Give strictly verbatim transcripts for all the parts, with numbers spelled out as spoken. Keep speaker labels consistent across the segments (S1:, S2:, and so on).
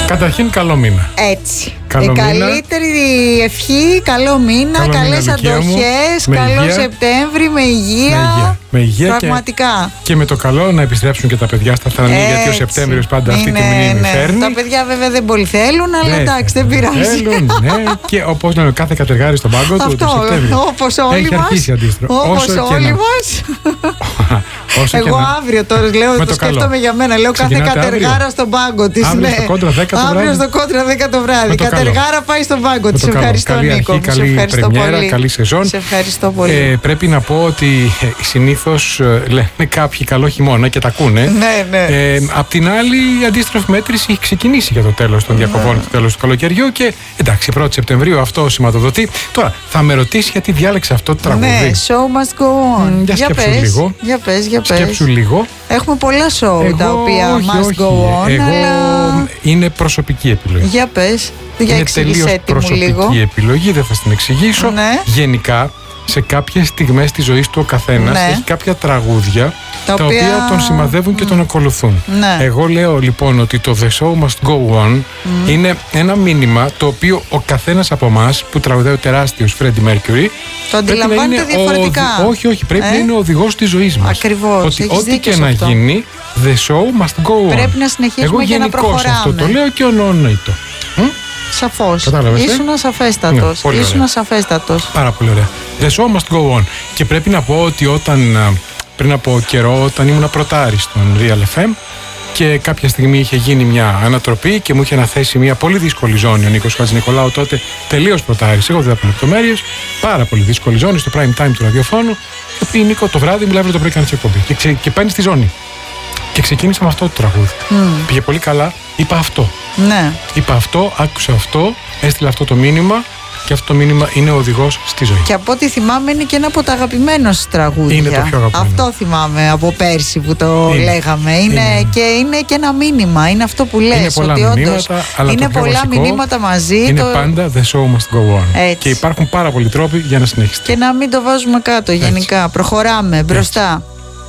S1: Καταρχήν, καλό μήνα.
S2: Έτσι.
S1: Καλό
S2: η
S1: μήνα.
S2: καλύτερη ευχή, καλό μήνα, καλές αντοχές, καλό Σεπτέμβρη, με υγεία.
S1: Με υγεία, με υγεία
S2: πραγματικά.
S1: Και, και με το καλό να επιστρέψουν και τα παιδιά στα θρανή, γιατί ο Σεπτέμβριος πάντα αυτή
S2: είναι,
S1: τη μνήμη
S2: ναι.
S1: φέρνει.
S2: Τα παιδιά βέβαια δεν πολύ θέλουν, αλλά
S1: ναι,
S2: εντάξει, δεν πειράζει.
S1: Θέλουν, ναι. Και όπως λέμε, κάθε κατεργάρι στον πάγκο του.
S2: Αυτό, όπως όλοι
S1: έχει
S2: μας.
S1: αρχίσει αντίστροφο.
S2: Όπως όλοι μας. Εγώ να... αύριο τώρα λέω, το, το σκέφτομαι για μένα. Λέω κάθε κατεργάρα στον πάγκο της.
S1: Αύριο στο κόντρα δέκα το βράδυ.
S2: Αύριο στο κόντρα δέκα το βράδυ. Κατεργάρα πάει στον πάγκο της. Ευχαριστώ, Νίκο.
S1: Καλή αρχή, καλή πρεμιέρα, καλή σεζόν.
S2: Σε ευχαριστώ πολύ.
S1: Ε, πρέπει να πω ότι συνήθως λένε κάποιοι καλό χειμώνα και τα ακούνε.
S2: Ναι, ναι.
S1: Ε, απ' την άλλη, η αντίστροφη μέτρηση έχει ξεκινήσει για το τέλος των διακοπών, ναι. Το τέλος του καλοκαιριού. Και εντάξει, πρώτη Σεπτεμβρίου αυτό σηματοδοτεί. Τώρα, θα με ρωτήσει γιατί διάλεξε αυτό το τραγούδι.
S2: Ναι, show must go on.
S1: Mm, για, για σκέψου
S2: πες,
S1: λίγο.
S2: Για πες, για πες.
S1: Σκέψου λίγο.
S2: Έχουμε πολλά show
S1: εγώ,
S2: τα οποία
S1: όχι,
S2: must
S1: όχι.
S2: go on.
S1: Εγώ
S2: αλλά...
S1: είναι προσωπική επιλογή.
S2: Για πες. Για
S1: είναι τελείως προσωπική
S2: λίγο.
S1: επιλογή, δεν θα στην εξηγήσω.
S2: Ναι.
S1: Γενικά, σε κάποιες στιγμές της ζωής του ο καθένας
S2: ναι.
S1: έχει κάποια τραγούδια τα, τα οποία... οποία τον σημαδεύουν mm. και τον ακολουθούν.
S2: Ναι.
S1: Εγώ λέω λοιπόν ότι το The Show Must Go On mm. είναι ένα μήνυμα το οποίο ο καθένας από εμάς που τραγουδάει ο τεράστιος Freddie Mercury
S2: το αντιλαμβάνεται διαφορετικά.
S1: Ο... Όχι, όχι, πρέπει
S2: ε?
S1: να είναι ο οδηγός της ζωής μας.
S2: Ακριβώς.
S1: Ότι ό,τι και να
S2: αυτό.
S1: γίνει, The Show Must Go On.
S2: Πρέπει να συνεχίσουμε
S1: Εγώ
S2: και να προχωράμε.
S1: Εγώ αυτό το λέω και ονονοητό.
S2: Σαφώς. Ήσουν ασαφέστατος.
S1: Ναι,
S2: Ήσουν ασαφέστατος.
S1: Πάρα πολύ ωραία. The show must go on. Και πρέπει να πω ότι όταν πριν από καιρό, όταν ήμουν πρωτάρης στον Real εφ εμ και κάποια στιγμή είχε γίνει μια ανατροπή και μου είχε αναθέσει μια πολύ δύσκολη ζώνη ο Νίκος Χατζηνικολάου, τότε τελείως πρωτάρης. Εγώ δεν θα πω λεπτομέρειες. Πάρα πολύ δύσκολη ζώνη στο prime time του ραδιοφώνου. Και πει Νίκο, το βράδυ μιλάει το πρωί κάνει εκπομπή. Και, ξε, και παίρνει στη ζώνη. Και ξεκίνησα με αυτό το τραγούδι. Mm. Πήγε πολύ καλά. Είπα αυτό.
S2: Ναι.
S1: Είπα αυτό, άκουσα αυτό, έστειλα αυτό το μήνυμα και αυτό το μήνυμα είναι ο οδηγός στη ζωή.
S2: Και από ό,τι θυμάμαι είναι και ένα από τα αγαπημένα σου τραγούδια.
S1: Είναι το πιο αγαπημένο.
S2: Αυτό θυμάμαι από πέρσι που το
S1: είναι.
S2: λέγαμε. Είναι, είναι. Και είναι και ένα μήνυμα. Είναι αυτό που λες.
S1: Είναι πολλά
S2: ότι
S1: μηνύματα, αλλά
S2: είναι
S1: το πιο
S2: πολλά
S1: βασικό
S2: μηνύματα μαζί.
S1: Είναι
S2: το...
S1: πάντα the show must go on.
S2: Έτσι.
S1: Και υπάρχουν πάρα πολλοί τρόποι για να συνεχιστεί.
S2: Και να μην το βάζουμε κάτω γενικά. Έτσι. Προχωράμε μπροστά. Έτσι.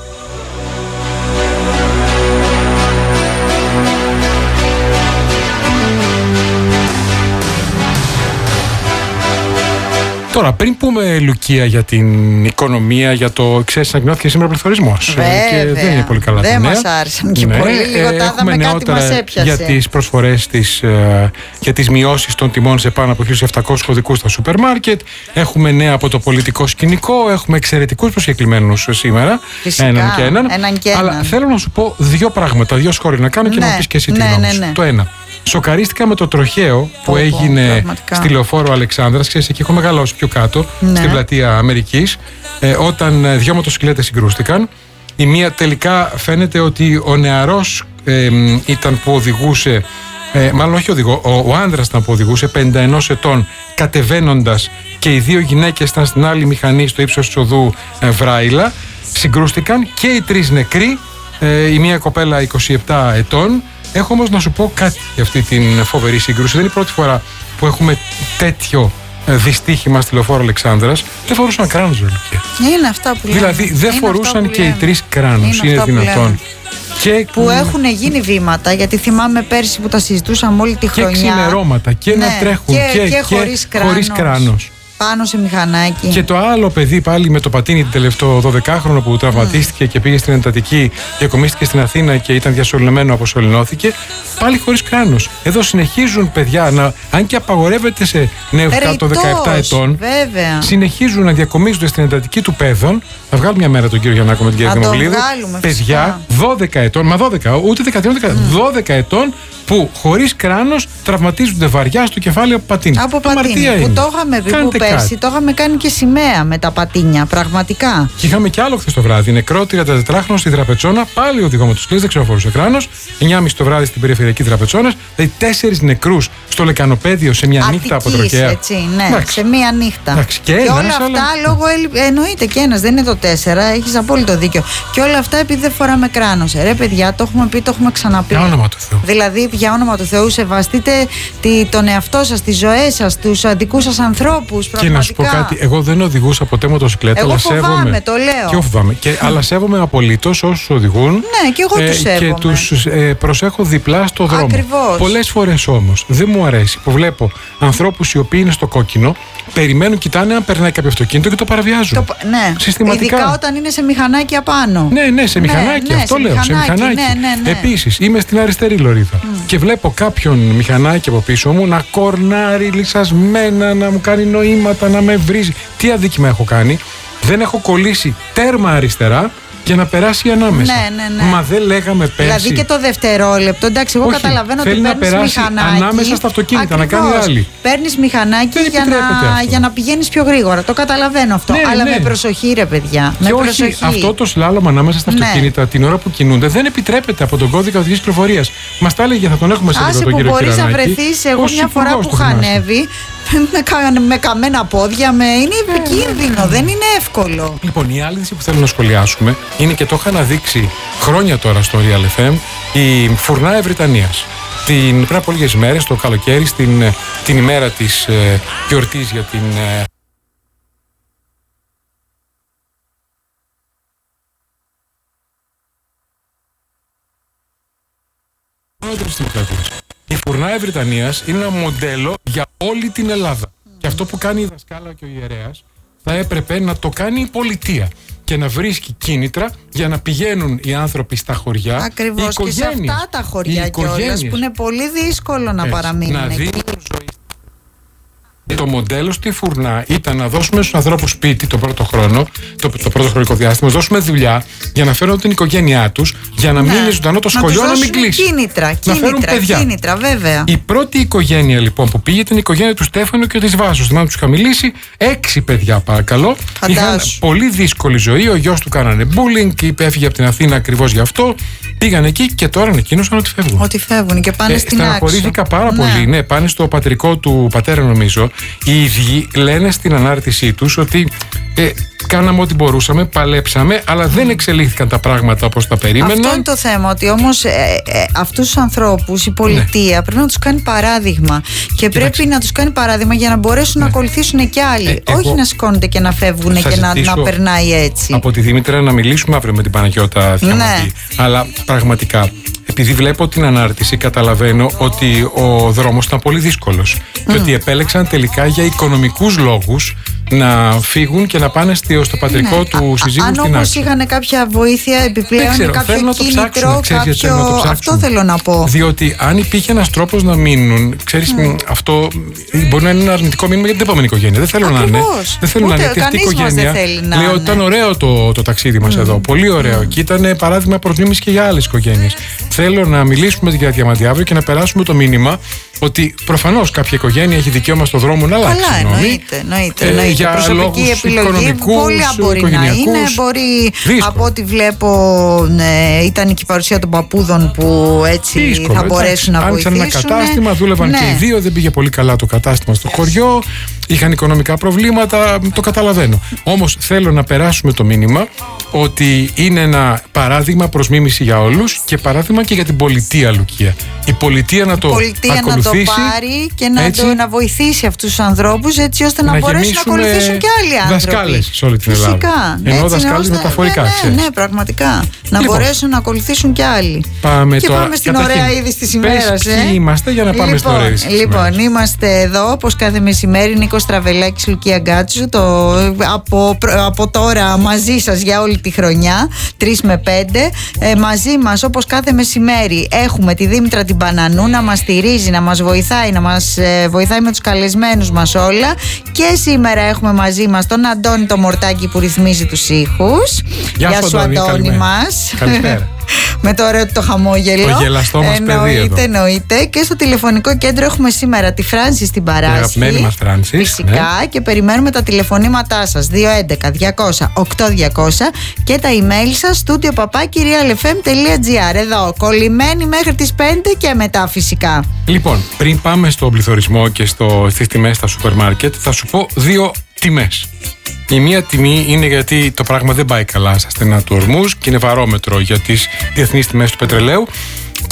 S1: Τώρα, πριν πούμε, Λουκία, για την οικονομία, για το ξέρεις, ανακοινώθηκε σήμερα πληθωρισμός. Και δεν είναι πολύ καλά τα νέα.
S2: Δεν μας άρεσαν και
S1: ναι,
S2: πολύ. Λίγο τα είδαμε, κάτι μας έπιασε.
S1: Για τις προσφορές, της, για τις μειώσεις των τιμών σε πάνω από χίλιους επτακόσιους οδικούς στα σούπερ μάρκετ. Έχουμε νέα από το πολιτικό σκηνικό. Έχουμε εξαιρετικούς προσκεκλημένους σήμερα.
S2: Φυσικά,
S1: έναν και έναν.
S2: έναν και έναν.
S1: Αλλά θέλω να σου πω δύο πράγματα, δύο σχόλια να κάνω, ναι, και να μου πεις και εσύ
S2: ναι,
S1: τη γνώμη
S2: ναι,
S1: σου.
S2: ναι.
S1: Το ένα. Σοκαρίστηκα με το τροχαίο που πω, έγινε πραγματικά στη Λεωφόρο Αλεξάνδρας. Ξέρεις, εκεί έχω μεγαλώσει πιο κάτω, ναι, στην πλατεία Αμερικής, ε, όταν δύο μοτοσυκλέτες συγκρούστηκαν. Η μία τελικά φαίνεται ότι ο νεαρός ε, ήταν που οδηγούσε, ε, μάλλον όχι οδηγό, ο, ο άνδρας ήταν που οδηγούσε, πενήντα ενός ετών, κατεβαίνοντας, και οι δύο γυναίκες ήταν στην άλλη μηχανή στο ύψος της οδού ε, Βράιλα. Συγκρούστηκαν και οι τρεις νεκροί, ε, η μία κοπέλα είκοσι επτά ετών. Έχω όμως να σου πω κάτι για αυτή την φοβερή σύγκρουση. Δεν είναι η πρώτη φορά που έχουμε τέτοιο δυστύχημα στη Λεωφόρο Αλεξάνδρας. Δεν φορούσαν κράνος, Λουκία.
S2: Είναι αυτά που λέμε.
S1: Δηλαδή δεν είναι φορούσαν και οι τρεις κράνος. Είναι, είναι δυνατόν.
S2: Και... που έχουν γίνει βήματα, γιατί θυμάμαι πέρσι που τα συζητούσαμε όλη τη χρονιά.
S1: Και ξημερώματα και ναι, να τρέχουν
S2: και,
S1: και,
S2: και,
S1: και
S2: χωρίς, κράνος,
S1: χωρίς κράνος.
S2: Πάνω σε μηχανάκι.
S1: Και το άλλο παιδί πάλι με το πατίνι την τελευταίο δωδεκάχρονο που τραυματίστηκε mm. και πήγε στην εντατική, διακομίστηκε στην Αθήνα και ήταν διασωληνωμένο, αποσωληνώθηκε. Πάλι χωρίς κράνος. Εδώ συνεχίζουν παιδιά, να, αν και απαγορεύεται σε νέους κάτω δεκαεπτά ετών,
S2: βέβαια,
S1: συνεχίζουν να διακομίζονται στην εντατική του παιδών. Θα βγάλουμε μια μέρα τον κύριο Γιαννάκο με την κυρία Δημοβλίδου. Παιδιά δώδεκα ετών, μα δώδεκα, ούτε δεκατρία, mm. δώδεκα ετών που χωρίς κράνος τραυματίζονται βαριά στο κεφάλι από πατίνι.
S2: Από πατίνι. Που το είχαμε πει που πέρσι, το είχαμε κάνει και σημαία με τα πατίνια, πραγματικά.
S1: Και είχαμε κι άλλο χθες το βράδυ. Νεκρό τριαντατετράχρονο στη Δραπετσόνα, πάλι οδηγό μοτοσυκλέτας, δεν ξέρω αν φορούσε κράνος. εννιά και μισή το βράδυ στην περιφερειακή Δραπετσόνα. Δηλαδή τέσσερις νεκρούς στο Λεκανοπέδιο σε μια
S2: Αττικής,
S1: νύχτα από τροχαία.
S2: Έτσι, ναι, εντάξει, σε μια νύχτα.
S1: Εντάξει, και,
S2: και
S1: ένας,
S2: όλα αυτά
S1: αλλά...
S2: λόγω. Εννοείται και ένας, δεν είναι το τέσσερα, έχεις απόλυτο δίκιο. Και όλα αυτά επειδή δεν φοράμε κράνος. Ρε παιδιά, το έχουμε πει, το έχουμε ξαναπεί.
S1: Για όνομα του Θεού.
S2: Δηλαδή για όνομα του Θεού, σεβαστείτε τη, τον εαυτό σας, τις ζωές σας, τους δικούς σας ανθρώπους.
S1: Και να σου πω κάτι, εγώ δεν οδηγούσα ποτέ μοτοσυκλέτα.
S2: Εγώ
S1: αλλά
S2: φοβάμαι,
S1: σέβομαι,
S2: το λέω.
S1: Και φοβάμαι. Και, αλλά σέβομαι απολύτως όσους οδηγούν.
S2: Ναι, και εγώ τους σέβομαι.
S1: Και τους ε, προσέχω διπλά στο δρόμο.
S2: Ακριβώς.
S1: Πολλές φορές όμως δεν μου αρέσει που βλέπω ανθρώπους οι οποίοι είναι στο κόκκινο, περιμένουν, κοιτάνε αν περνάει κάποιο αυτοκίνητο και το παραβιάζουν. Το,
S2: ναι.
S1: Συστηματικά.
S2: Ειδικά όταν είναι σε μηχανάκι απάνω.
S1: Ναι, ναι, σε μηχανάκι. Ναι, αυτό ναι, λέω. Σε μηχανάκι. Ναι, ναι, ναι. Επίσης, είμαι στην αριστερή λωρίδα mm. και βλέπω κάποιον μηχανάκι από πίσω μου να κορνάρει λυσασμένα, να μου κάνει νοήματα, να με βρίζει. Τι αδίκημα έχω κάνει? Δεν έχω κολλήσει τέρμα αριστερά για να περάσει ανάμεσα.
S2: Ναι, ναι, ναι.
S1: Μα δεν λέγαμε πέρσι.
S2: Δηλαδή και το δευτερόλεπτο. Εντάξει, εγώ
S1: Όχι,
S2: καταλαβαίνω ότι
S1: παίρνει
S2: μηχανάκι.
S1: Ανάμεσα στα αυτοκίνητα, ακριβώς, να κάνει άλλη.
S2: Παίρνει μηχανάκι για να, για να πηγαίνει πιο γρήγορα. Το καταλαβαίνω αυτό. Ναι, αλλά ναι. με προσοχή, ρε παιδιά.
S1: Και
S2: με
S1: όχι,
S2: προσοχή.
S1: Αυτό το σλάλομ ανάμεσα στα αυτοκίνητα ναι. την ώρα που κινούνται δεν επιτρέπεται από τον κώδικα οδικής κυκλοφορίας. Μας τα έλεγε, θα τον έχουμε σε λίγο τον κύριο Κυρανάκη.
S2: Άσε που μπορεί να βρεθεί, εγώ μια φορά που χανεύει. Με, με καμένα πόδια, με... είναι επικίνδυνο, δεν είναι εύκολο.
S1: Λοιπόν, η άλλη που θέλω να σχολιάσουμε είναι, και το είχα αναδείξει χρόνια τώρα στο Real εφ εμ, η φουρνάε Βρυτανίας. Την, πριν από λίγες μέρες, το καλοκαίρι, στην, την ημέρα της ε, γιορτής για την... Ε, Η φουρνάε Βρυτανίας είναι ένα μοντέλο για όλη την Ελλάδα. Mm. Και αυτό που κάνει η δασκάλα και ο ιερέας θα έπρεπε να το κάνει η πολιτεία και να βρίσκει κίνητρα για να πηγαίνουν οι άνθρωποι στα χωριά.
S2: Ακριβώς, και σε αυτά τα χωριά κιόλας που είναι πολύ δύσκολο να Έτσι, παραμείνουν
S1: να δίνουν ζωή. Το μοντέλο στη φουρνά ήταν να δώσουμε στους ανθρώπους σπίτι το πρώτο χρόνο, το, το πρώτο χρονικό διάστημα, να δώσουμε δουλειά για να φέρουν την οικογένειά τους, για να ναι. μείνει ζωντανό το σχολείο, να, να μην κλείσει.
S2: Κίνητρα,
S1: να
S2: κίνητρα,
S1: φέρουν παιδιά.
S2: Κίνητρα, βέβαια.
S1: Η πρώτη οικογένεια λοιπόν που πήγε ήταν η οικογένεια του Στέφανου και της Βάσος. Θυμάμαι, τους είχα μιλήσει. Έξι παιδιά, παρακαλώ.
S2: Φαντάσου.
S1: Είχαν πολύ δύσκολη ζωή. Ο γιος του κάνανε bullying και είπε έφυγε από την Αθήνα ακριβώς γι' αυτό. Πήγαν εκεί και τώρα ανακοίνωσαν ότι φεύγουν.
S2: Ότι φεύγουν και πάνε ε, στην άξο.
S1: Στεναχωρήθηκα πάρα ναι. πολύ. Ναι, πάνε στο πατρικό του πατέρα, νομίζω. Οι ίδιοι λένε στην ανάρτησή τους ότι ε, κάναμε ό,τι μπορούσαμε, παλέψαμε, αλλά δεν εξελίχθηκαν τα πράγματα όπως τα περίμεναν.
S2: Αυτό είναι το θέμα, ότι όμως ε, ε, αυτούς τους ανθρώπους η πολιτεία ναι. πρέπει να τους κάνει παράδειγμα. Και Κοιτάξτε. πρέπει να τους κάνει παράδειγμα για να μπορέσουν ναι. να ακολουθήσουν και άλλοι. Ε, Όχι εγώ... να σηκώνονται και να φεύγουν και να, να περνάει έτσι.
S1: Από τη Δήμητρα να μιλήσουμε αύριο με την Παναγιώτα Θιαματή. Ναι. Αλλά πραγματικά, επειδή βλέπω την ανάρτηση, καταλαβαίνω ότι ο δρόμος ήταν πολύ δύσκολος mm. και ότι επέλεξαν τελικά για οικονομικούς λόγους να φύγουν και να πάνε στο πατρικό ναι. του συζύγου στην Άξο. Αν όμως είχαν κάποια βοήθεια επιπλέον, ξέρω, κάποιο κίνητρο, κάποιο... αυτό θέλω να πω. Διότι αν υπήρχε ένας τρόπος να μείνουν, ξέρεις, mm. αυτό μπορεί να είναι ένα αρνητικό μήνυμα για την επόμενη οικογένεια. Δεν θέλω Ακριβώς. να είναι. Δεν θέλω Ούτε, να είναι αυτή η οικογένεια. Λέω ότι ήταν ωραίο το, το ταξίδι μας mm. εδώ. Πολύ ωραίο. Mm. Και ήταν παράδειγμα προτίμηση και για άλλες οικογένειες. Θέλω να μιλήσουμε με την κυρία Διαμαντή αύριο και να περάσουμε το μήνυμα ότι προφανώς κάποια οικογένεια έχει δικαίωμα στον δρόμο να αλλάξει.
S2: Καλά, εννοείται. εννοείται, εννοείται.
S1: Ε, για
S2: προσωπική επιλογή πολλά μπορεί να είναι. Μπορεί, δύσκολο. Από ό,τι βλέπω, ναι, ήταν και η παρουσία των παππούδων που έτσι δύσκολο, θα μπορέσουν εντάξει, να βοηθήσουν. Άνοιξαν ένα
S1: κατάστημα, δούλευαν ναι. και οι δύο, δεν πήγε πολύ καλά το κατάστημα στο χωριό. Είχαν οικονομικά προβλήματα, το καταλαβαίνω. Όμως θέλω να περάσουμε το μήνυμα ότι είναι ένα παράδειγμα προς μίμηση για όλους και παράδειγμα και για την πολιτεία, Λουκία. Η πολιτεία να το
S2: πολιτεία
S1: ακολουθήσει.
S2: Να το πάρει και να, το, να βοηθήσει αυτούς τους ανθρώπους έτσι ώστε να, να μπορέσουν να ακολουθήσουν και άλλοι άνθρωποι.
S1: Δασκάλες σε όλη την Ελλάδα.
S2: Φυσικά.
S1: Ενώ δασκάλες μεταφορικά,
S2: ναι,
S1: ξέρεις.
S2: Ναι, ναι, πραγματικά. Να
S1: λοιπόν,
S2: μπορέσουν να ακολουθήσουν και άλλοι.
S1: Πάμε
S2: και
S1: τώρα.
S2: πάμε στην ωραία είδηση της ημέρας.
S1: Ε. Ποιοι είμαστε για να πάμε
S2: λοιπόν,
S1: στην ωραία είδηση της
S2: λοιπόν, ημέρας. Είμαστε εδώ όπως κάθε μεσημέρι, Νίκος Στραβελάκης, Λουκία Γκάτσου, το, από, από τώρα μαζί σας για όλη τη χρονιά, τρεις με πέντε. Ε, μαζί μας όπως κάθε μεσημέρι έχουμε τη Δήμητρα την Πανανού να μας στηρίζει, να μας βοηθάει, να μας ε, βοηθάει με τους καλεσμένους μας όλα. Και σήμερα έχουμε μαζί μας τον Αντώνη το Μορτάκι που ρυθμίζει τους ήχους.
S1: Γεια, Γεια σου Αντώνη, Αντώνη μας. Καλησπέρα.
S2: Με το ωραίο το χαμόγελο.
S1: Το γελαστό μας παιδί εδώ.
S2: Εννοείται, εννοείται. Και στο τηλεφωνικό κέντρο έχουμε σήμερα τη Φράνση στην παράσχη.
S1: Αγαπημένη μας Φράνση.
S2: Φυσικά, ναι. Και περιμένουμε τα τηλεφωνήματά σας δύο έντεκα διακόσια οκτώ διακόσια και τα email σας studio παπάκι real f m τελεία g r. Εδώ, κολλημένοι μέχρι τις πέντε και μετά φυσικά.
S1: Λοιπόν, πριν πάμε στον πληθωρισμό και στο, στις τιμές στα σούπερ μάρκετ, θα σου πω δύο τιμές. Η μία τιμή είναι γιατί το πράγμα δεν πάει καλά στα στενά του ορμούς και είναι βαρόμετρο για τις διεθνείς τιμές του πετρελαίου. Και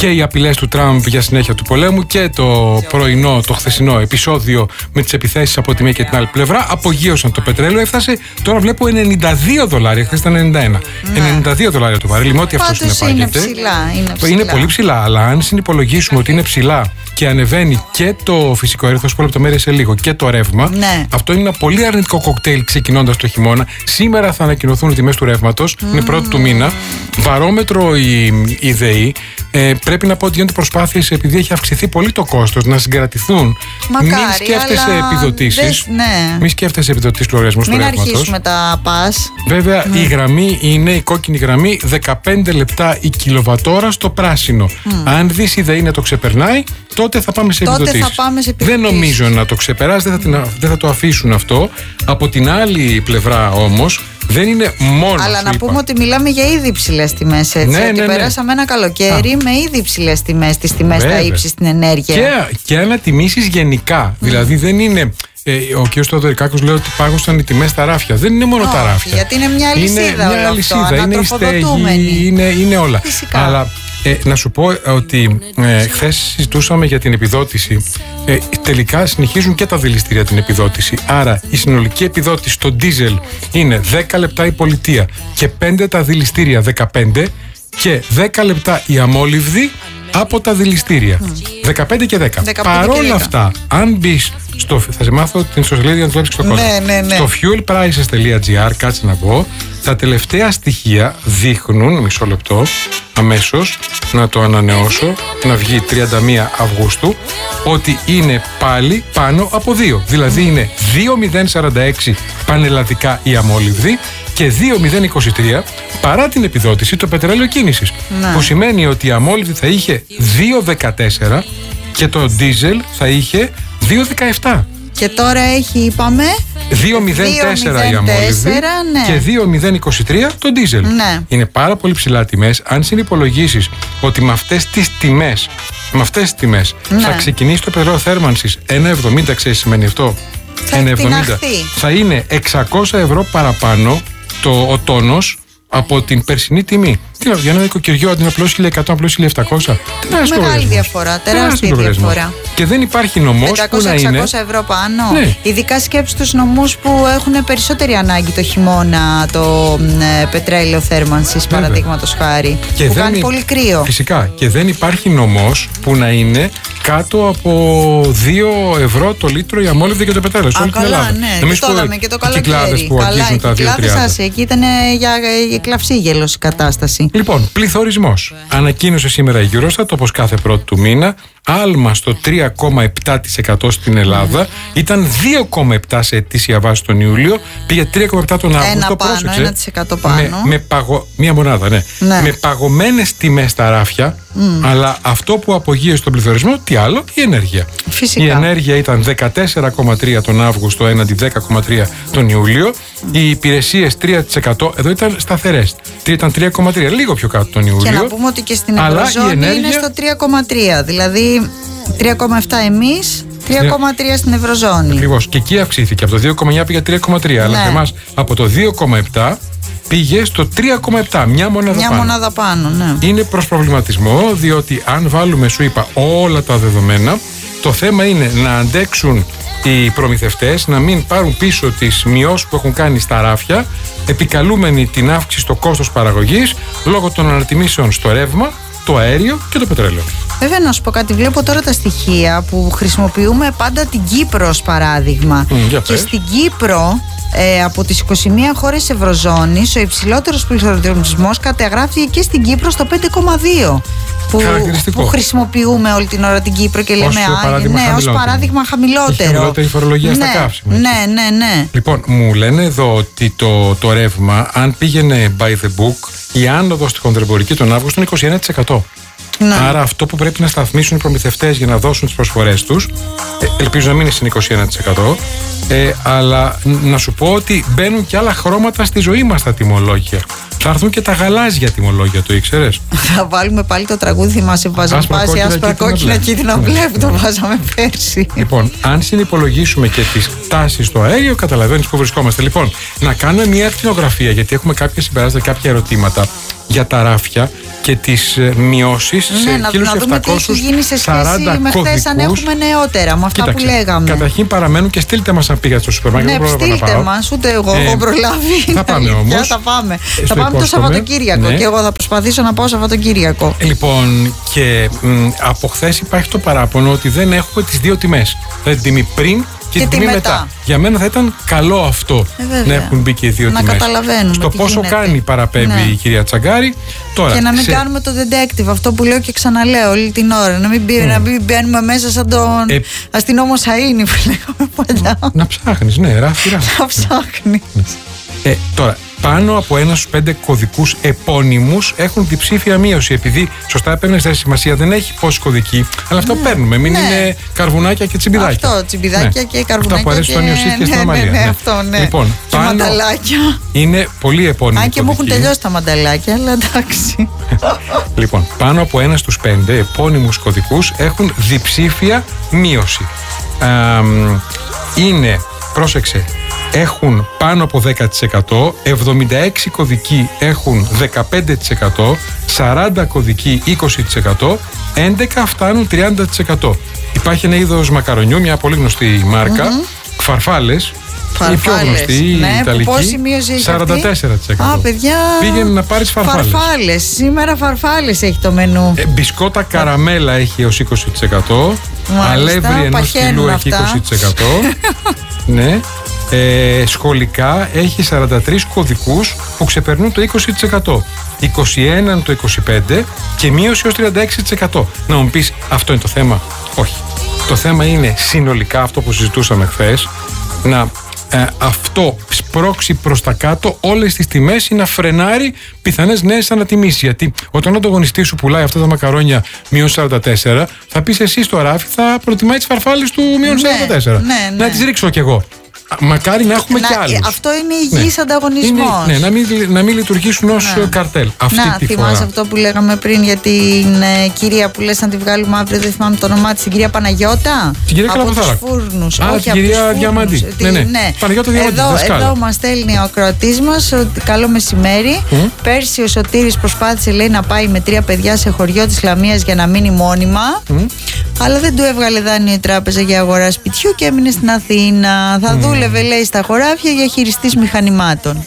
S1: και οι απειλές του Τραμπ για συνέχεια του πολέμου και το πρωινό, το χθεσινό επεισόδιο με τις επιθέσεις από τη μία και την άλλη πλευρά απογείωσαν το πετρέλαιο. Έφτασε, τώρα βλέπω, ενενήντα δύο δολάρια. Χθες ήταν ενενήντα ένα. Ναι. ενενήντα δύο δολάρια το βαρέλι, με ό,τι αυτό συνεπάγεται.
S2: Είναι ψηλά, είναι ψηλά.
S1: Είναι πολύ ψηλά, αλλά αν συνυπολογίσουμε ότι είναι ψηλά και ανεβαίνει και το φυσικό αέριο, θα σου πω λεπτομέρειες σε λίγο, και το ρεύμα,
S2: ναι.
S1: αυτό είναι ένα πολύ αρνητικό κοκτέιλ ξεκινώντας το χειμώνα. Σήμερα θα ανακοινωθούν οι τιμές του ρεύματος, mm. είναι πρώτη του μήνα. Βαρόμετρο η, η ΔΕΗ. Ε, πρέπει να πω ότι γίνονται προσπάθειες, επειδή έχει αυξηθεί πολύ το κόστος, να συγκρατηθούν.
S2: Μακάρι,
S1: μην σκέφτεσαι επιδοτήσεις.
S2: Ναι.
S1: Μην σκέφτεσαι επιδοτήσεις του λογαριασμού του ρεύματος.
S2: Μην αρχίσουμε τα πας.
S1: Βέβαια, mm. η γραμμή είναι η κόκκινη γραμμή, δεκαπέντε λεπτά η κιλοβατόρα στο πράσινο. Mm. Αν δεις η ΔΕΗ να το ξεπερνάει, τότε θα πάμε σε επιδοτήσεις.
S2: Τότε θα πάμε σε επιδοτήσεις.
S1: Δεν νομίζω να το ξεπεράσει, δεν θα, την, δεν θα το αφήσουν αυτό. Από την άλλη πλευρά όμως, δεν είναι μόνο.
S2: Αλλά να
S1: είπα.
S2: πούμε ότι μιλάμε για ήδη υψηλές τιμές, έτσι.
S1: Ναι,
S2: ότι
S1: ναι, ναι.
S2: περάσαμε ένα καλοκαίρι Α. με ήδη υψηλές τιμές, τις τιμές στα ύψη στην ενέργεια.
S1: Και, και ανατιμήσεις γενικά. Mm. Δηλαδή δεν είναι. Ε, ο κ. Στοδωρικάκος λέει ότι πάγωσαν οι τιμές στα ράφια. Δεν είναι μόνο oh, τα ράφια.
S2: Γιατί είναι μια αλυσίδα
S1: είναι
S2: όλο
S1: μια αλυσίδα,
S2: αυτό.
S1: Είναι η στέγη, είναι, είναι όλα.
S2: Φυσικά.
S1: Αλλά ε, να σου πω ότι ε, χθες συζητούσαμε για την επιδότηση. Ε, τελικά συνεχίζουν και τα δηληστήρια την επιδότηση. Άρα η συνολική επιδότηση στο ντίζελ είναι δέκα λεπτά η πολιτεία και πέντε τα δηληστήρια, δεκαπέντε, και δέκα λεπτά η αμόλυβδη από τα δηληστήρια. Mm. δεκαπέντε και δέκα. Παρ' όλα αυτά, αν μπει στο. Θα σε μάθω την ιστοσελίδα για να το βλέπει στον κόσμο.
S2: Ναι, ναι, ναι.
S1: Στο fuel prices τελεία gr, κάτσε να πω, τα τελευταία στοιχεία δείχνουν. Μισό λεπτό, αμέσως, να το ανανεώσω, να βγει τριάντα μία Αυγούστου, ότι είναι πάλι πάνω από δύο. Δηλαδή είναι δύο χιλιάδες σαράντα έξι πανελλαδικά η αμόλυβδη και δύο χιλιάδες είκοσι τρία παρά την επιδότηση το πετρέλαιο κίνησης.
S2: Ναι.
S1: Που σημαίνει ότι η αμόλυβδη θα είχε δύο δεκατέσσερα και το ντίζελ θα είχε δύο δεκαεπτά.
S2: Και τώρα έχει, είπαμε,
S1: δύο μηδέν τέσσερα η αμόλυβδη, ναι, και δύο μηδέν είκοσι τρία το ντίζελ.
S2: Ναι. Είναι
S1: πάρα πολύ ψηλά τιμές. Αν συνυπολογίσεις ότι με αυτές τις τιμές, με αυτές τις τιμές ναι. θα ξεκινήσει το πετρέλαιο θέρμανσης ένα εβδομήντα, ξέρεις σημαίνει αυτό.
S2: Θα ένα εβδομήντα.
S1: Θα είναι εξακόσια ευρώ παραπάνω το, ο τόνος από την περσινή τιμή. Τι να, για ένα νοικοκυριό αντί να πλώσει χίλια εκατό, να πλώσει χίλια επτακόσια.
S2: Μεγάλη διαφορά, τεράστια διαφορά.
S1: Και δεν υπάρχει νομός που να είναι.
S2: πεντακόσια με εξακόσια ευρώ πάνω.
S1: Ναι.
S2: Ειδικά σκέψου τους νομούς που έχουν περισσότερη ανάγκη το χειμώνα το ε, πετρέλαιο θέρμανσης, παραδείγματος χάρη.
S1: Και
S2: που
S1: δεν
S2: κάνει
S1: υ...
S2: πολύ κρύο.
S1: Φυσικά. Και δεν υπάρχει νομός που να είναι κάτω από δύο ευρώ το λίτρο η αμόλυβδη και το πετρέλαιο. Σε όλη την Ελλάδα.
S2: Ναι, και το είδαμε και το καλοκαίρι.
S1: Που αγγίζουν τα δύο τριάντα.
S2: Εκεί ήταν για, για κλαυσίγελος η κατάσταση.
S1: Λοιπόν, πληθωρισμός. Ανακοίνωσε σήμερα η Eurostat, όπως κάθε πρώτη του μήνα, άλμα στο τρία κόμμα επτά τοις εκατό στην Ελλάδα. Mm. Ήταν δύο κόμμα επτά τοις εκατό σε ετήσια βάση τον Ιούλιο, πήγε τρία κόμμα επτά τον Αύγουστο.
S2: Ένα πάνω, ένα τοις εκατό πάνω.
S1: Με, με παγω... Μία μονάδα, ναι. ναι. Με παγωμένες τιμές στα ράφια, mm. αλλά αυτό που απογείωσε τον πληθωρισμό, τι άλλο, η ενέργεια.
S2: Φυσικά.
S1: Η ενέργεια ήταν δεκατέσσερα κόμμα τρία τον Αύγουστο έναντι δέκα κόμμα τρία τον Ιούλιο. Mm. Οι υπηρεσίες τρία τοις εκατό, εδώ ήταν σταθερές. Ήταν τρία κόμμα τρία, λίγο πιο κάτω τον Ιούλιο.
S2: Και να πούμε ότι και στην Ευρωζώνη ενέργεια... είναι στο τρία κόμμα τρία. Δηλαδή τρία κόμμα επτά εμείς, τρία κόμμα τρία στην Ευρωζώνη.
S1: Ακριβώς. Και εκεί αυξήθηκε. Από το δύο κόμμα εννιά πήγε τρία κόμμα τρία. Ναι. Αλλά σε εμάς από το δύο κόμμα επτά πήγε στο τρία κόμμα επτά. Μια μονάδα
S2: Μια
S1: πάνω.
S2: μονάδα πάνω, ναι.
S1: Είναι προς προβληματισμό, διότι αν βάλουμε, σου είπα, όλα τα δεδομένα, το θέμα είναι να αντέξουν οι προμηθευτές, να μην πάρουν πίσω τις μειώσεις που έχουν κάνει στα ράφια, επικαλούμενοι την αύξηση στο κόστος παραγωγής λόγω των ανατιμήσεων στο ρεύμα, το αέριο και το πετρέλαιο.
S2: Βέβαια, να σου πω κάτι, βλέπω τώρα τα στοιχεία που χρησιμοποιούμε πάντα την Κύπρο ως παράδειγμα.
S1: Mm,
S2: και
S1: πες.
S2: στην Κύπρο, ε, από τις είκοσι μία χώρες Ευρωζώνης, ο υψηλότερος πληθωρισμός καταγράφηκε και στην Κύπρο στο πέντε κόμμα δύο. Που, που χρησιμοποιούμε όλη την ώρα την Κύπρο και λέμε
S1: α,
S2: ναι, ως παράδειγμα χαμηλότερο.
S1: Χαμηλότερη φορολογία
S2: ναι,
S1: στα καύσιμα.
S2: Ναι, ναι, ναι.
S1: Λοιπόν, μου λένε εδώ ότι το, το ρεύμα, αν πήγαινε by the book, η άνοδος στη χονδρεμπορική τον Αύγουστο είναι είκοσι ένα τοις εκατό. Ναι. Άρα αυτό που πρέπει να σταθμίσουν οι προμηθευτές για να δώσουν τις προσφορές τους, ε, ελπίζω να μην είναι στην είκοσι ένα τοις εκατό, ε, αλλά να σου πω ότι μπαίνουν και άλλα χρώματα στη ζωή μας τα τιμολόγια. Θα έρθουν και τα γαλάζια τιμολόγια, το ήξερες?
S2: Θα βάλουμε πάλι το τραγούδι, θυμάσαι, βάζαμε πάση άσπρα κόκκινα κίτρινα μπλε που το βάζαμε πέρσι.
S1: Λοιπόν, αν συνυπολογίσουμε και τις τάσεις στο αέριο, καταλαβαίνεις που βρισκόμαστε. Λοιπόν, να κάνουμε μια ακτινογραφία, γιατί έχουμε κάποια συμπεράσματα, κάποια ερωτήματα. για τα ράφια και τις μειώσεις
S2: ναι,
S1: σε χίλια επτακόσια σαράντα κωδικούς.
S2: Αν έχουμε νεότερα με αυτά
S1: Κοίταξε,
S2: που λέγαμε.
S1: Καταρχήν παραμένουν και στείλτε μας αν πήγατε στο σούπερ μάρκετ.
S2: Ναι, στείλτε μας, ούτε εγώ ε, έχω προλάβει.
S1: Θα πάμε όμως.
S2: Θα πάμε, θα πάμε το Σαββατοκύριακο, ναι. Και εγώ θα προσπαθήσω να πάω Σαββατοκύριακο.
S1: Λοιπόν, και μ, από χθες υπάρχει το παράπονο ότι δεν έχουμε τις δύο τιμές. Δηλαδή την τιμή πριν και, και την τιμή μετά. μετά. Για μένα θα ήταν καλό αυτό ε, να έχουν μπει και οι δύο
S2: να
S1: τιμές.
S2: Καταλαβαίνουμε.
S1: Στο πόσο γίνεται. Κάνει παραπέμπει, ναι, η κυρία Τσαγκάρη. Τώρα,
S2: και να μην
S1: σε...
S2: κάνουμε το detective, αυτό που λέω και ξαναλέω όλη την ώρα. Να μην, μπει, mm. να μην μπαίνουμε μέσα σαν τον ε... αστυνόμο Σαΐνη που λέγαμε παλιά.
S1: Να ψάχνεις, ναι, ράφι, ράφι.
S2: Να ψάχνεις.
S1: Ε, τώρα, πάνω από ένα στους πέντε κωδικούς επώνυμους έχουν διψήφια μείωση. Επειδή σωστά έπαιρνε σε σημασία, δεν έχει πόσοι κωδικοί, αλλά αυτό ναι, παίρνουμε. Μην ναι. είναι καρβουνάκια και τσιμπιδάκια.
S2: Αυτό, τσιμπιδάκια ναι. και καρβουνάκια.
S1: Αυτά που αρέσει στον Ιωσήφ και στην Αμαλία.
S2: Ναι, ναι, ναι, αυτό, ναι.
S1: Λοιπόν,
S2: και μανταλάκια.
S1: Είναι πολύ επώνυμοι.
S2: Αν και μου έχουν τελειώσει τα μανταλάκια, αλλά εντάξει.
S1: Λοιπόν, πάνω από ένα στους πέντε επώνυμους κωδικούς έχουν διψήφια μείωση. Α, είναι, πρόσεξε, έχουν πάνω από δέκα τοις εκατό, εβδομήντα έξι κωδικοί έχουν δεκαπέντε τοις εκατό, σαράντα κωδικοί είκοσι τοις εκατό, έντεκα φτάνουν τριάντα τοις εκατό. Υπάρχει ένα είδος μακαρονιού, μια πολύ γνωστή μάρκα, mm-hmm. Φαρφάλες, η πιο γνωστή, η
S2: ναι,
S1: Ιταλική, σαράντα τέσσερα τοις εκατό.
S2: Α, παιδιά,
S1: πήγαινε να πάρεις φαρφάλες.
S2: Φαρφάλες, σήμερα φαρφάλες έχει το μενού.
S1: Ε, μπισκότα καραμέλα έχει έως είκοσι τοις εκατό, αλεύρι ενός κιλού έχει είκοσι τοις εκατό, ναι. Ε, σχολικά έχει σαράντα τρεις κωδικούς που ξεπερνούν το είκοσι τοις εκατό, είκοσι ένα το είκοσι πέντε τοις εκατό και μείωση έως τριάντα έξι τοις εκατό. Να μου πεις, αυτό είναι το θέμα? Όχι. Το θέμα είναι συνολικά αυτό που συζητούσαμε χθες, να ε, αυτό σπρώξει προς τα κάτω όλες τις τιμές ή να φρενάρει πιθανές νέες ανατιμήσεις. Γιατί όταν ο ανταγωνιστής σου πουλάει αυτά τα μακαρόνια μείον σαράντα τέσσερα, θα πεις εσύ στο ράφι θα προτιμάει τις φαρφάλες του μείον σαράντα τέσσερα.
S2: Ναι, ναι, ναι.
S1: Να τις ρίξω κι εγώ. Μακάρι να έχουμε
S2: να,
S1: κι άλλους.
S2: Αυτό είναι υγιής ναι. ανταγωνισμός.
S1: Ναι, να μην, να μην λειτουργήσουν ως ναι. καρτέλ. Αυτή
S2: να,
S1: τη
S2: θυμάσαι
S1: φορά.
S2: αυτό που λέγαμε πριν για την ε, κυρία που λες να τη βγάλουμε αύριο, δεν θυμάμαι το όνομά της, την κυρία Παναγιώτα.
S1: Την κυρία
S2: από τους
S1: φούρνους.
S2: Α,
S1: όχι, την κυρία Διαμαντή.
S2: Τη,
S1: ναι, ναι.
S2: ναι.
S1: Παναγιώτα Διαμαντή.
S2: Εδώ, εδώ μας στέλνει ο ακροατής μας ότι καλό μεσημέρι. Mm. Πέρσι ο Σωτήρης προσπάθησε, λέει, να πάει με τρία παιδιά σε χωριό της Λαμίας για να μείνει μόνιμα. Mm. Αλλά δεν του έβγαλε δάνειο η τράπεζα για αγορά σπιτιού και έμεινε στην Αθήνα. Θα mm. δούλευε, λέει, στα χωράφια για χειριστής μηχανημάτων.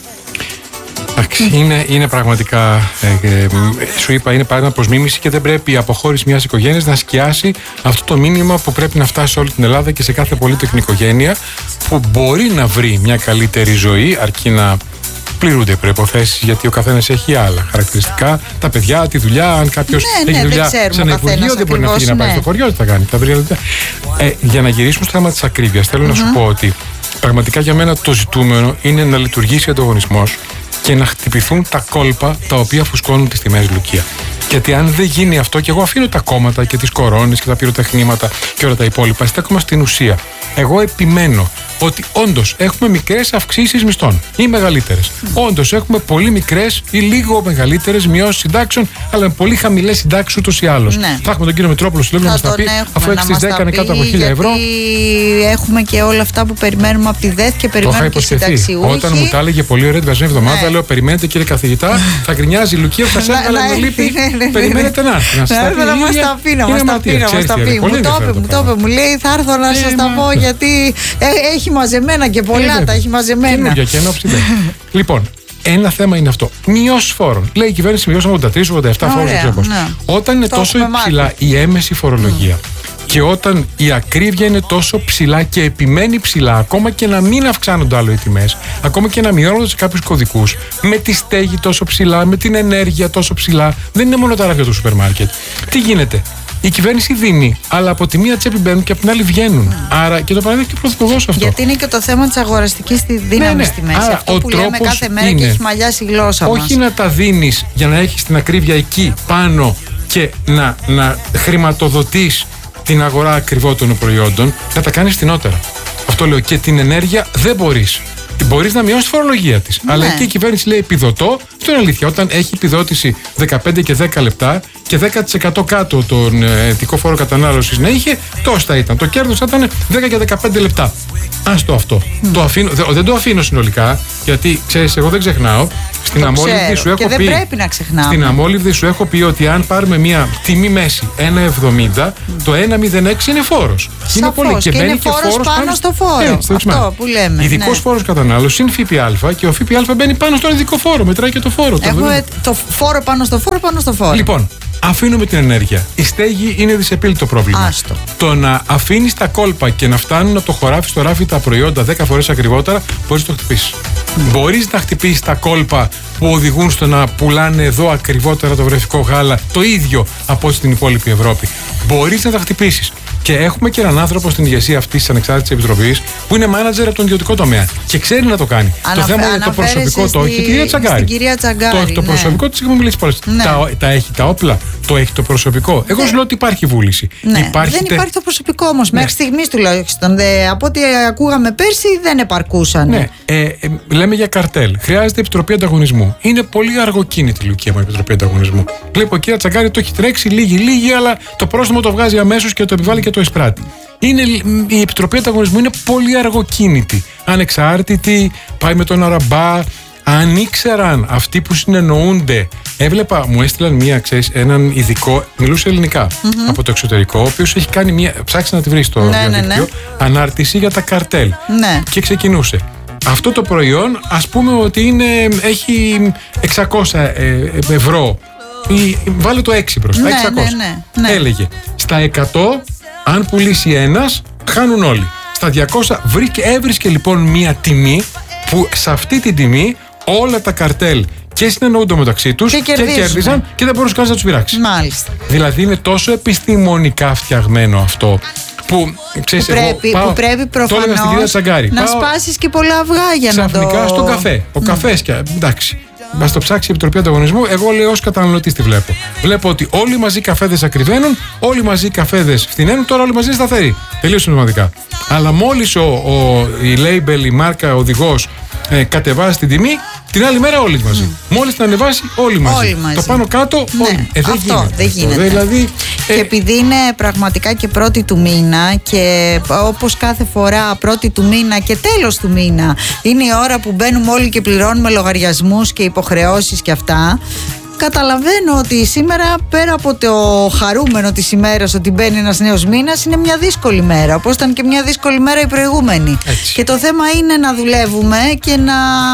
S1: Εντάξει, είναι, είναι πραγματικά, ε, ε, σου είπα, είναι παράδειγμα προς μίμηση και δεν πρέπει η αποχώρηση μιας οικογένειας να σκιάσει αυτό το μήνυμα που πρέπει να φτάσει σε όλη την Ελλάδα και σε κάθε πολύτεκνη οικογένεια που μπορεί να βρει μια καλύτερη ζωή αρκεί να πληρούνται οι προϋποθέσεις, γιατί ο καθένας έχει άλλα χαρακτηριστικά. Τα παιδιά, τη δουλειά, αν κάποιος
S2: ναι,
S1: έχει
S2: ναι,
S1: δουλειά σε ένα υπουργείο, δεν μπορεί να φύγει ναι. να πάει στο χωριό, τι θα κάνει. Θα βρει, ε, για να γυρίσουμε στο θέμα της ακρίβειας, θέλω mm-hmm. να σου πω ότι πραγματικά για μένα το ζητούμενο είναι να λειτουργήσει ο ανταγωνισμός και να χτυπηθούν τα κόλπα τα οποία φουσκώνουν τις τιμές Λουκία. Γιατί αν δεν γίνει αυτό, και εγώ αφήνω τα κόμματα και τις κορώνες και τα πυροτεχνήματα και όλα τα υπόλοιπα, στέκομαι στην ουσία. Εγώ επιμένω ότι όντως έχουμε μικρές αυξήσεις μισθών ή μεγαλύτερες. Mm. Όντως έχουμε πολύ μικρές ή λίγο μεγαλύτερες μειώσεις συντάξεων, αλλά με πολύ χαμηλές συντάξεις ούτως ή άλλως. Ναι. Θα έχουμε τον κύριο Μητρόπουλο στο λόγο να μας τα πει, αφού έχει τις δέκα είναι κάτω από χίλια ευρώ.
S2: Έχουμε και όλα αυτά που περιμένουμε από τη ΔΕΘ και περιμένουμε και συνταξιούχοι.
S1: Όταν μου τα έλεγε πολύ ωραία την περσμένη εβδομάδα, ναι. λέω: περιμένετε κύριε καθηγητά, θα γκρινιάζει η Λουκία που θα σε έβγαλε με λύπη. Περιμένετε να έρθει.
S2: Να μας τα πει, να μας τα πει, να μας τα πει. Μου το είπε, μου λέει: θα έρθω να σας τα πω γιατί έχει μαζεμένα και πολλά, τα έχει μαζεμένα.
S1: Λοιπόν, ένα θέμα είναι αυτό. Μειώσεις φόρων. Λέει η κυβέρνηση μειώσαμε ογδόντα τρεις ογδόντα επτά φόρους. Ναι. Όταν είναι το τόσο υψηλά μάθει. η έμεση φορολογία mm. και όταν η ακρίβεια είναι τόσο ψηλά και επιμένει ψηλά, ακόμα και να μην αυξάνονται άλλο οι τιμές, ακόμα και να μειώνονται σε κάποιους κωδικούς, με τη στέγη τόσο ψηλά, με την ενέργεια τόσο ψηλά, δεν είναι μόνο τα ράφια του σούπερ μάρκετ. Τι γίνεται? Η κυβέρνηση δίνει, αλλά από τη μία τσέπη μπαίνουν και από την άλλη βγαίνουν. Mm. Άρα και το παραδέχεται και ο Πρωθυπουργός αυτό.
S2: Γιατί είναι και το θέμα της αγοραστικής δύναμης ναι, ναι. στη μέση. Άρα, αυτό που λέμε κάθε μέρα είναι, και έχει μαλλιάσει η γλώσσα
S1: όχι
S2: μας.
S1: Όχι να τα δίνεις για να έχεις την ακρίβεια εκεί πάνω και να, να χρηματοδοτείς την αγορά ακριβότερων προϊόντων, να τα κάνεις φθηνότερα. Αυτό λέω. Και την ενέργεια δεν μπορείς. Μπορείς να μειώσεις τη φορολογία της. Ναι. Αλλά εκεί η κυβέρνηση λέει επιδοτώ. Αυτό είναι αλήθεια. Όταν έχει επιδότηση δεκαπέντε και δέκα λεπτά και δέκα τοις εκατό κάτω τον ετικό φόρο κατανάλωσης να είχε, τόσο θα ήταν. Το κέρδος θα ήταν δέκα και δεκαπέντε λεπτά. Άστο αυτό. Mm. Το αφήνω, δεν το αφήνω συνολικά, γιατί ξέρεις, εγώ δεν ξεχνάω. Στην αμόλυβδη σου έχω
S2: και δεν
S1: πει,
S2: πρέπει να ξεχνάμε.
S1: Στην αμόλυβδη σου έχω πει ότι αν πάρουμε μια τιμή μέση ένα εβδομήντα, mm. το ένα κόμμα μηδέν έξι είναι φόρος.
S2: Είναι πολύ και, και είναι φόρος, φόρος πάνω, πάνω στο φόρο. Έτσι, αυτό που λέμε.
S1: Ειδικός ναι. φόρος κατανάλωση είναι ΦΠΑ και ο ΦΠΑ μπαίνει πάνω στον ειδικό φόρο. Μετράει και το φόρο.
S2: Έχουμε το, το φόρο πάνω στο φόρο πάνω στο φόρο.
S1: Λοιπόν, αφήνουμε την ενέργεια. Η στέγη είναι δυσεπίλητο πρόβλημα.
S2: Άστο.
S1: Το να αφήνεις τα κόλπα και να φτάνουν από το χωράφι στο ράφι τα προϊόντα δέκα φορές ακριβότερα, μπορείς να το χτυπήσεις. Mm. Μπορείς να χτυπήσεις τα κόλπα που οδηγούν στο να πουλάνε εδώ ακριβότερα το βρεφικό γάλα, το ίδιο από στην υπόλοιπη Ευρώπη. Μπορείς να τα χτυπήσεις. Και έχουμε και έναν άνθρωπο στην ηγεσία αυτής της Ανεξάρτητης Επιτροπής που είναι μάνατζερ από τον ιδιωτικό τομέα και ξέρει να το κάνει.
S2: Αναφε...
S1: Το θέμα είναι το προσωπικό
S2: στη...
S1: το έχει η κυρία Τσαγκάρη.
S2: Κυρία Τσαγκάρη
S1: το έχει το
S2: ναι.
S1: προσωπικό της, έχουμε μιλήσει πολλές. Ναι. Τα, τα έχει τα όπλα, το έχει το προσωπικό. Εγώ σου λέω ότι υπάρχει βούληση.
S2: Ναι.
S1: Υπάρχει
S2: δεν
S1: τε...
S2: υπάρχει το προσωπικό όμως.
S1: Ναι.
S2: Μέχρι στιγμής τουλάχιστον. Δε, από ό,τι ακούγαμε πέρσι δεν επαρκούσαν.
S1: Ναι. Ε, ε, λέμε για καρτέλ. Χρειάζεται επιτροπή ανταγωνισμού. Είναι πολύ αργοκίνητη η Λουκία μου η επιτροπή ανταγωνισμού. Βλέπω η κυρία Τσαγκάρη το έχει τρέξει λίγη-λίγη, αλλά το πρόστιμο το βγάζει αμέσως και το επιβάλλει και το εισπράττει. Είναι, η Επιτροπή Ανταγωνισμού είναι πολύ αργοκίνητη. Ανεξάρτητη, πάει με τον αραμπά. Αν ήξεραν αυτοί που συνεννοούνται. Έβλεπα, μου έστειλαν μία, ξέρεις, έναν ειδικό, μιλούσε ελληνικά mm-hmm. από το εξωτερικό, ο οποίος έχει κάνει μία, ψάξει να τη βρει στο
S2: ναι,
S1: διαδίκτυο,
S2: ναι, ναι.
S1: ανάρτηση για τα καρτέλ.
S2: Ναι.
S1: Και ξεκινούσε. Αυτό το προϊόν, ας πούμε ότι είναι, έχει εξακόσια ευρώ. Ή, βάλε το έξι μπροστά,
S2: ναι,
S1: εξακόσια.
S2: Ναι, ναι, ναι.
S1: Έλεγε, στα εκατό, αν πουλήσει ένας, χάνουν όλοι. Στα διακόσια βρήκε, έβρισκε λοιπόν μία τιμή που σε αυτή την τιμή όλα τα καρτέλ και συνεννοούνται μεταξύ τους και, και κέρδισαν και δεν μπορούσε κανείς να τους πειράξει.
S2: Μάλιστα.
S1: Δηλαδή είναι τόσο επιστημονικά φτιαγμένο αυτό που, ξέρεις,
S2: που πρέπει,
S1: πάω,
S2: που πρέπει προφανώς
S1: το στην κυρία Τσαγκάρη,
S2: να πάω σπάσεις και πολλά αυγά για να το...
S1: Ξαφνικά στον καφέ. Ο mm. καφές και εντάξει. Μας το ψάξει η Επιτροπή Ανταγωνισμού. Εγώ λέω ως καταναλωτής τη βλέπω. Βλέπω ότι όλοι μαζί οι καφέδες ακριβένουν, όλοι μαζί οι καφέδες φθηναίνουν, τώρα όλοι μαζί είναι σταθεροί. Τελείως σημαντικά. Αλλά μόλις ο, ο, η label, η μάρκα, ο οδηγός ε, κατεβάζει την τιμή, την άλλη μέρα όλοι μαζί. Mm. Μόλις την ανεβάσει, όλοι μαζί.
S2: Όλοι μαζί.
S1: Το πάνω κάτω,
S2: ναι.
S1: όλοι. Ε, δεν
S2: αυτό
S1: γίνεται.
S2: δεν γίνεται.
S1: Αυτό, δηλαδή,
S2: και ε... επειδή είναι πραγματικά και πρώτη του μήνα και όπως κάθε φορά πρώτη του μήνα και τέλος του μήνα είναι η ώρα που μπαίνουμε όλοι και πληρώνουμε λογαριασμούς και υποχρεώσεις και αυτά. Καταλαβαίνω ότι σήμερα, πέρα από το χαρούμενο της ημέρας ότι μπαίνει ένας νέος μήνας, είναι μια δύσκολη μέρα, όπως ήταν και μια δύσκολη μέρα η προηγούμενη.
S1: Έτσι.
S2: Και το θέμα είναι να δουλεύουμε και να,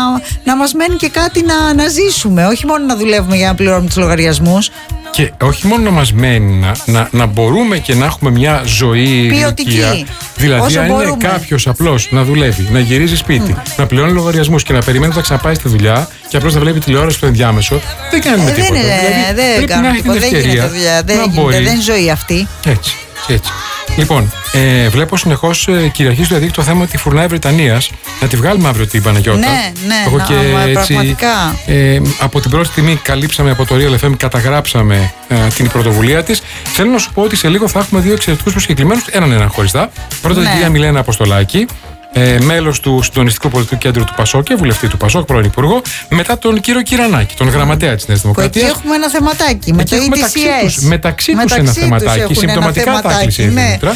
S2: να μας μένει και κάτι να, να ζήσουμε. Όχι μόνο να δουλεύουμε για να πληρώνουμε τους λογαριασμούς.
S1: Και όχι μόνο να μας μένει, να, να, να μπορούμε και να έχουμε μια ζωή
S2: ποιοτική.
S1: Δηλαδή,
S2: όσο
S1: αν
S2: μπορούμε.
S1: είναι κάποιος απλώς να δουλεύει, να γυρίζει σπίτι, mm. να πληρώνει λογαριασμούς και να περιμένει να ξαναπάει στη δουλειά και απλώς να βλέπει τηλεόραση στο ενδιάμεσο, δεν κάνουμε
S2: ε,
S1: τίποτα.
S2: Δεν,
S1: δηλαδή,
S2: δεν
S1: πρέπει
S2: κάνουμε
S1: να έχει την ευκαιρία.
S2: Δεν γίνεται, δεν,
S1: να
S2: γίνεται,
S1: μπορεί.
S2: δεν είναι ζωή αυτή.
S1: Έτσι, έτσι. Λοιπόν, ε, βλέπω συνεχώς ε, κυριαρχεί στο διαδίκτυο το θέμα τη φουρνάη Βρετανίας. Να τη βγάλουμε αύριο την Παναγιώτα.
S2: Ναι, ναι,
S1: Εγώ
S2: να,
S1: και
S2: μα,
S1: έτσι,
S2: πραγματικά.
S1: Ε, από την πρώτη στιγμή καλύψαμε από το Real εφ εμ, καταγράψαμε ε, την πρωτοβουλία της. Θέλω να σου πω ότι σε λίγο θα έχουμε δύο εξαιρετικούς προσκεκλημένους, έναν έναν χωριστά. Πρώτα ναι. την κυρία Μιλένα Αποστολάκη, ε, μέλος του Συντονιστικού Πολιτικού Κέντρου του ΠΑΣΟΚ και βουλευτή του ΠΑΣΟΚ, πρώην Υπουργό, μετά τον κύριο Κυρανάκη, τον γραμματέα της Νέας Δημοκρατίας.
S2: Εκεί έχουμε ένα θεματάκι με το ι τι σι ες.
S1: Μεταξύ τους ένα θεματάκι. Συμπτωματικά τα έκλεισε η Δήμητρα.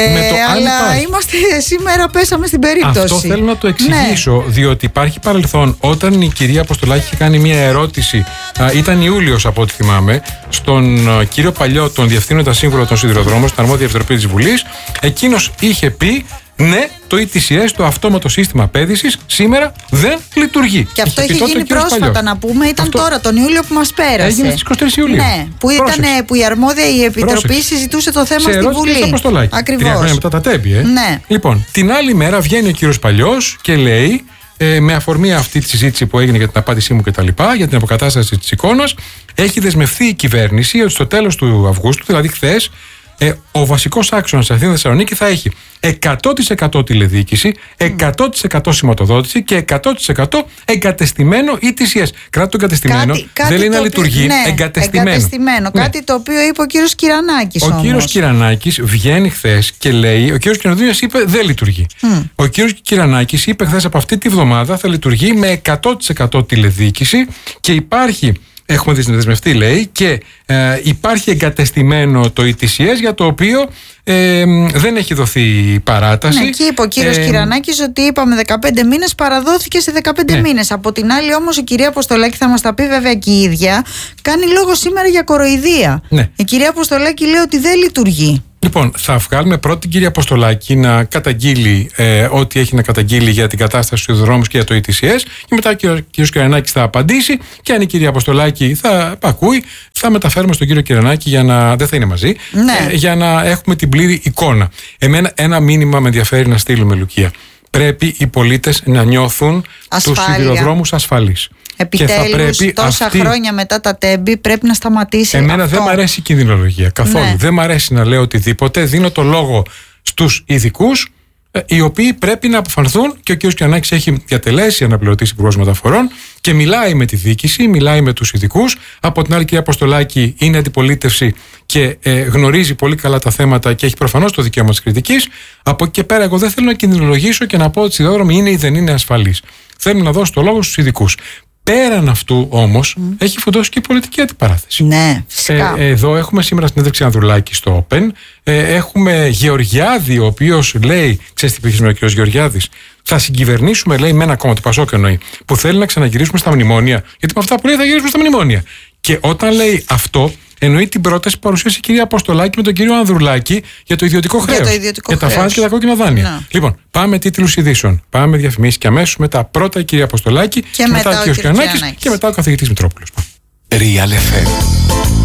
S2: Αλλά είμαστε σήμερα, πέσαμε στην περίπτωση.
S1: Αυτό θέλω να το εξηγήσω, ναι. διότι υπάρχει παρελθόν όταν η κυρία Αποστολάκη είχε κάνει μια ερώτηση, α, ήταν Ιούλιος από ό,τι θυμάμαι, στον α, κύριο Παλιό, τον διευθύνοντα σύμβουλο των Σιδηροδρόμων, στην αρμόδια επιτροπή της Βουλής, εκείνος είχε πει. Ναι, το ι τι σι ες, το αυτόματο σύστημα πέδησης, σήμερα δεν λειτουργεί.
S2: Και αυτό είχε γίνει πρόσφατα, Παλιό. Να πούμε, ήταν αυτό... τώρα, τον Ιούλιο που μας πέρασε.
S1: Έγινε στις είκοσι τρεις Ιουλίου.
S2: Ναι, που, ήταν, που η αρμόδια η Επιτροπή Πρόσεξε. συζητούσε το θέμα
S1: σε
S2: στη Βουλή.
S1: Ακριβώς. Τρία χρόνια μετά τα τέμπη, ε.
S2: Ναι.
S1: Λοιπόν, την άλλη μέρα βγαίνει ο κύριος Παλιός και λέει, ε, με αφορμή αυτή τη συζήτηση που έγινε για την απάντησή μου κτλ., για την αποκατάσταση της εικόνας, έχει δεσμευθεί η κυβέρνηση ότι στο τέλος του Αυγούστου, δηλαδή χθες, Ε, ο βασικός άξονας σε αυτήν την Θεσσαλονίκη θα έχει εκατό τοις εκατό τηλεδιοίκηση, εκατό τοις εκατό σηματοδότηση και εκατό τοις εκατό εγκατεστημένο ι τι σι ες. Κράτη το εγκατεστημένο,
S2: κάτι, κάτι
S1: δεν λέει να
S2: οποίο,
S1: λειτουργεί,
S2: ναι,
S1: εγκατεστημένο.
S2: εγκατεστημένο. Ναι. Κάτι το οποίο είπε ο κύριος Κυρανάκης.
S1: Ο όμως. κύριος Κυρανάκης βγαίνει χθες και λέει, ο κύριος Κυρανάκης είπε δεν λειτουργεί. Mm. Ο κύριος Κυρανάκης είπε χθες από αυτή τη βδομάδα θα λειτουργεί με εκατό τοις εκατό τηλεδιοίκηση και υπάρχει Έχουμε δεσμευτεί, λέει, και ε, υπάρχει εγκατεστημένο το ι τι σι ες για το οποίο ε, δεν έχει δοθεί παράταση.
S2: Ναι, εκεί είπε ο κύριος ε, Κυρανάκης ότι είπαμε δεκαπέντε μήνες, παραδόθηκε σε δεκαπέντε ναι. μήνες. Από την άλλη όμως η κυρία Αποστολάκη, θα μας τα πει βέβαια και η ίδια, κάνει λόγο σήμερα για κοροϊδία. Ναι. Η κυρία Αποστολάκη λέει ότι δεν λειτουργεί.
S1: Λοιπόν, θα βγάλουμε πρώτη την κυρία Αποστολάκη να καταγγείλει ε, ό,τι έχει να καταγγείλει για την κατάσταση στους δρόμους και για το ι τι σι ες, και μετά ο κύριος Κυρανάκης θα απαντήσει, και αν η κυρία Αποστολάκη θα ακούει, θα μεταφέρουμε στον κύριο Κυρανάκη, για να, δεν θα είναι μαζί, ναι. ε, για να έχουμε την πλήρη εικόνα. Εμένα ένα μήνυμα με ενδιαφέρει να στείλουμε, Λουκία. Πρέπει οι πολίτες να νιώθουν τους σιδηροδρόμους ασφαλείς.
S2: Επιτέλους, τόσα αυτή... χρόνια μετά τα τέμπη, πρέπει να σταματήσει.
S1: Εμένα
S2: αυτό.
S1: δεν μ' αρέσει η κινδυνολογία καθόλου. Ναι. Δεν μ' αρέσει να λέω οτιδήποτε. Δίνω το λόγο στους ειδικούς, οι οποίοι πρέπει να αποφανθούν, και ο κ. Κυρανάκης έχει διατελέσει αναπληρωτής υπουργός μεταφορών και μιλάει με τη διοίκηση, μιλάει με τους ειδικούς. Από την άλλη, η κ. Αποστολάκη είναι αντιπολίτευση και ε, γνωρίζει πολύ καλά τα θέματα και έχει προφανώς το δικαίωμα της κριτικής. Από εκεί και πέρα, εγώ δεν θέλω να κινδυνολογήσω και να πω ότι οι σιδηρόδρομοι είναι ή δεν είναι ασφαλείς. Θέλω να δώσω το λόγο στους ειδικούς. Πέραν αυτού όμως mm. έχει φουντώσει και η πολιτική αντιπαράθεση.
S2: Ναι, φυσικά.
S1: Ε, εδώ έχουμε σήμερα συνέντευξη Ανδρουλάκη στο Open. Ε, έχουμε Γεωργιάδη, ο οποίος λέει, ξέρεις τι πήγε ο κ. Γεωργιάδης, θα συγκυβερνήσουμε, λέει, με ένα κόμμα, το Πασόκ εννοεί, που θέλει να ξαναγυρίσουμε στα μνημόνια. Γιατί με αυτά που λέει θα γυρίσουμε στα μνημόνια. Και όταν λέει αυτό, εννοεί την πρόταση που παρουσίασε η κυρία Αποστολάκη με τον κύριο Ανδρουλάκη για το ιδιωτικό χρέος. Για τα φαντ και τα κόκκινα δάνεια. Να. Λοιπόν, πάμε τίτλους ειδήσεων. Πάμε διαφημίσεις και αμέσως μετά πρώτα η κυρία Αποστολάκη και, και μετά ο κύριος Κυρανάκης και μετά ο καθηγητής Μητρόπουλος.
S3: Real εφ εμ.